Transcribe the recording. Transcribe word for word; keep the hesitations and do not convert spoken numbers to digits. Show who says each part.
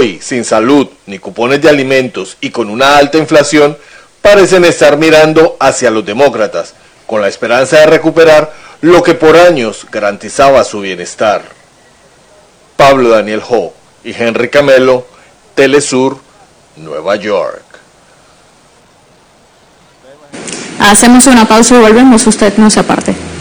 Speaker 1: hoy, sin salud ni cupones de alimentos y con una alta inflación, parecen estar mirando hacia los demócratas, con la esperanza de recuperar lo que por años garantizaba su bienestar. Pablo Daniel Ho y Henry Camelo, Telesur, Nueva York.
Speaker 2: Hacemos una pausa y volvemos, usted no se aparte.